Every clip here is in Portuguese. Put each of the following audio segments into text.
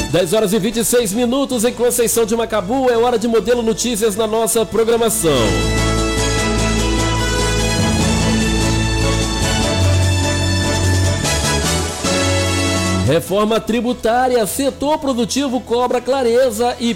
10h26 em Conceição de Macabu. É hora de Modelo Notícias na nossa programação. Reforma tributária, setor produtivo cobra clareza e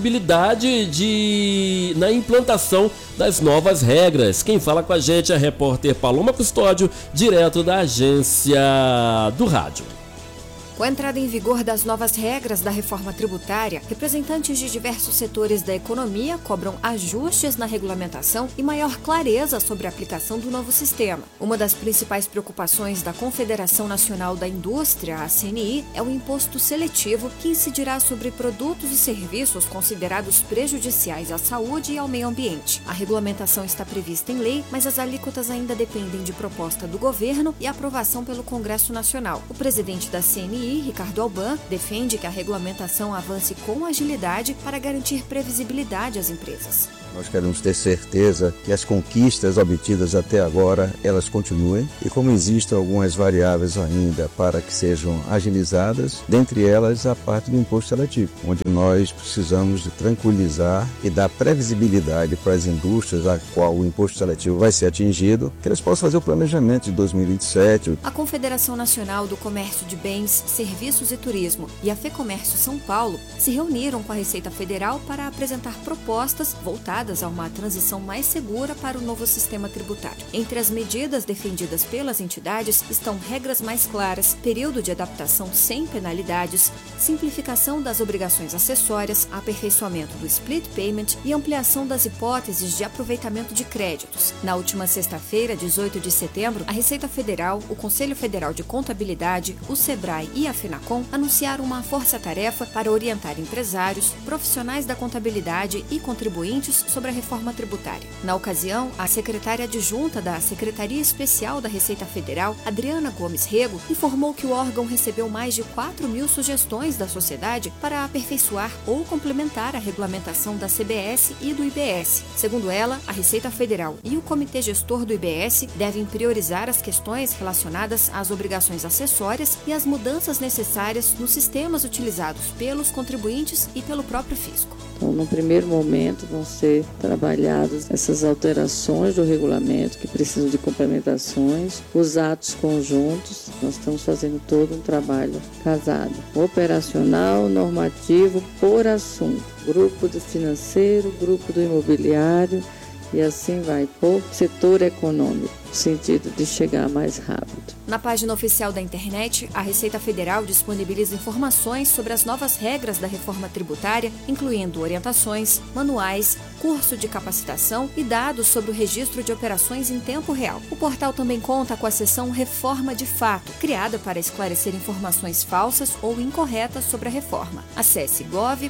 previsibilidade na implantação das novas regras. Quem fala com a gente é a repórter Paloma Custódio, direto da agência do rádio. Com a entrada em vigor das novas regras da reforma tributária, representantes de diversos setores da economia cobram ajustes na regulamentação e maior clareza sobre a aplicação do novo sistema. Uma das principais preocupações da Confederação Nacional da Indústria, a CNI, é o imposto seletivo, que incidirá sobre produtos e serviços considerados prejudiciais à saúde e ao meio ambiente. A regulamentação está prevista em lei, mas as alíquotas ainda dependem de proposta do governo e aprovação pelo Congresso Nacional. O presidente da CNI, Ricardo Alban, defende que a regulamentação avance com agilidade para garantir previsibilidade às empresas. Nós queremos ter certeza que as conquistas obtidas até agora, elas continuem, e como existem algumas variáveis ainda para que sejam agilizadas, dentre elas a parte do imposto seletivo, onde nós precisamos de tranquilizar e dar previsibilidade para as indústrias a qual o imposto seletivo vai ser atingido, que eles possam fazer o planejamento de 2027. A Confederação Nacional do Comércio de Bens, Serviços e Turismo e a FEComércio São Paulo se reuniram com a Receita Federal para apresentar propostas voltadas a uma transição mais segura para o novo sistema tributário. Entre as medidas defendidas pelas entidades estão regras mais claras, período de adaptação sem penalidades, simplificação das obrigações acessórias, aperfeiçoamento do split payment e ampliação das hipóteses de aproveitamento de créditos. Na última sexta-feira, 18 de setembro, a Receita Federal, o Conselho Federal de Contabilidade, o SEBRAE e a FENACON anunciaram uma força-tarefa para orientar empresários, profissionais da contabilidade e contribuintes sobre a reforma tributária. Na ocasião, a secretária adjunta da Secretaria Especial da Receita Federal, Adriana Gomes Rego, informou que o órgão recebeu mais de 4.000 sugestões da sociedade para aperfeiçoar ou complementar a regulamentação da CBS e do IBS. Segundo ela, a Receita Federal e o Comitê Gestor do IBS devem priorizar as questões relacionadas às obrigações acessórias e às mudanças necessárias nos sistemas utilizados pelos contribuintes e pelo próprio fisco. Então, no primeiro momento, vão ser trabalhadas essas alterações do regulamento que precisam de complementações, os atos conjuntos. Nós estamos fazendo todo um trabalho casado, operacional, normativo, por assunto, grupo do financeiro, grupo do imobiliário e assim vai, por setor econômico, no sentido de chegar mais rápido. Na página oficial da internet, a Receita Federal disponibiliza informações sobre as novas regras da reforma tributária, incluindo orientações, manuais, curso de capacitação e dados sobre o registro de operações em tempo real. O portal também conta com a seção Reforma de Fato, criada para esclarecer informações falsas ou incorretas sobre a reforma. Acesse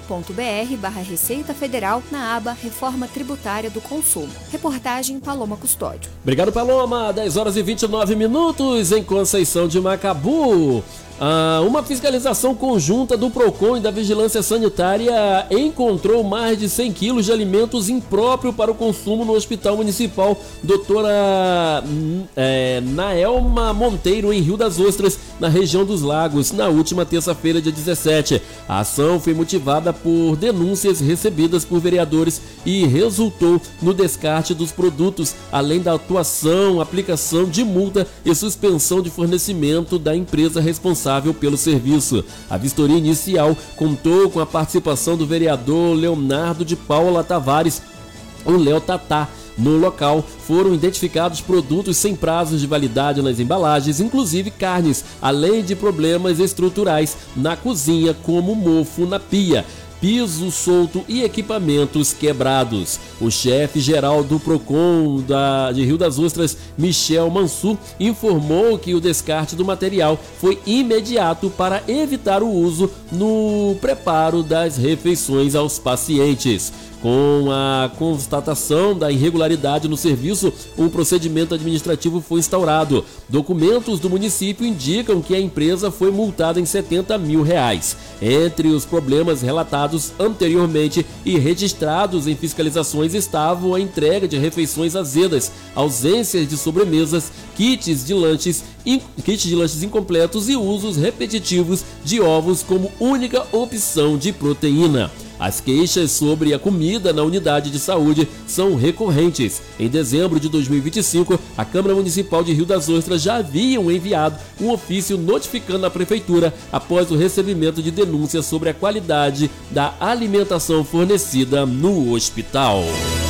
gov.br/Receita Federal na aba Reforma Tributária do Consumo. Reportagem Paloma Custódio. Obrigado, Paloma. 10h29 em Conceição de Macabu. Uma fiscalização conjunta do PROCON e da Vigilância Sanitária encontrou mais de 100 quilos de alimentos impróprios para o consumo no Hospital Municipal Doutora Naelma Monteiro, em Rio das Ostras, na região dos Lagos, na última terça-feira, dia 17. A ação foi motivada por denúncias recebidas por vereadores e resultou no descarte dos produtos, além da aplicação de multa e suspensão de fornecimento da empresa responsável pelo serviço. A vistoria inicial contou com a participação do vereador Leonardo de Paula Tavares, o Léo Tatá. No local foram identificados produtos sem prazos de validade nas embalagens, inclusive carnes, além de problemas estruturais na cozinha, como mofo na pia, piso solto e equipamentos quebrados. O chefe-geral do PROCON de Rio das Ostras, Michel Mansur, informou que o descarte do material foi imediato para evitar o uso no preparo das refeições aos pacientes. Com a constatação da irregularidade no serviço, um procedimento administrativo foi instaurado. Documentos do município indicam que a empresa foi multada em R$70 mil. Entre os problemas relatados anteriormente e registrados em fiscalizações estavam a entrega de refeições azedas, ausências de sobremesas, kits de lanches incompletos e usos repetitivos de ovos como única opção de proteína. As queixas sobre a comida na unidade de saúde são recorrentes. Em dezembro de 2025, a Câmara Municipal de Rio das Ostras já havia enviado um ofício notificando a Prefeitura após o recebimento de denúncias sobre a qualidade da alimentação fornecida no hospital.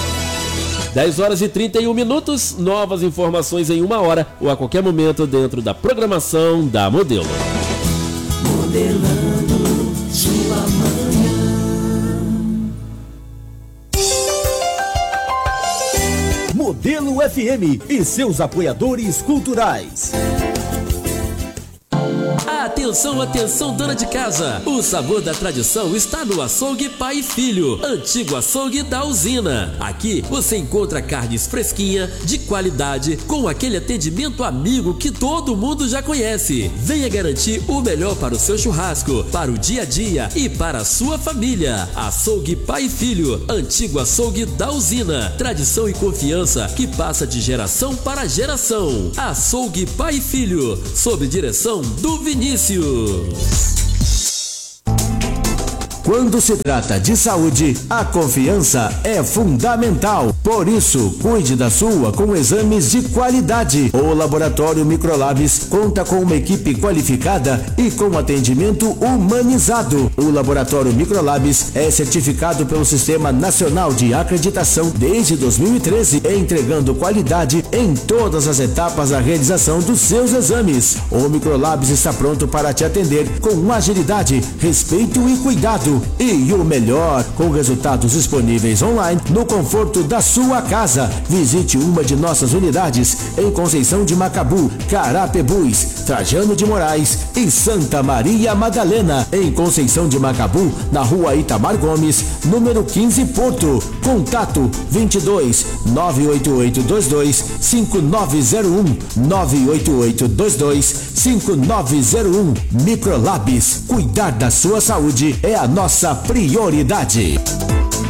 10h31, novas informações em 1 hora ou a qualquer momento dentro da programação da Modelo. Modelando sua manhã. Modelo FM e seus apoiadores culturais. Atenção, atenção, dona de casa! O sabor da tradição está no Açougue Pai e Filho, antigo açougue da usina. Aqui você encontra carnes fresquinhas, de qualidade, com aquele atendimento amigo que todo mundo já conhece. Venha garantir o melhor para o seu churrasco, para o dia a dia e para a sua família. Açougue Pai e Filho, antigo açougue da usina. Tradição e confiança que passa de geração para geração. Açougue Pai e Filho, sob direção do Vinícius. Quando se trata de saúde, a confiança é fundamental. Por isso, cuide da sua com exames de qualidade. O Laboratório Microlabs conta com uma equipe qualificada e com atendimento humanizado. O Laboratório Microlabs é certificado pelo Sistema Nacional de Acreditação desde 2013, entregando qualidade em todas as etapas da realização dos seus exames. O Microlabs está pronto para te atender com agilidade, respeito e cuidado. E o melhor, com resultados disponíveis online no conforto da sua casa. Visite uma de nossas unidades em Conceição de Macabu, Carapebus, Trajano de Moraes e Santa Maria Madalena. Em Conceição de Macabu, na rua Itamar Gomes, número 15, Porto. Contato 22 98822 5901 98822 5901. Microlabs, cuidar da sua saúde é a nossa prioridade.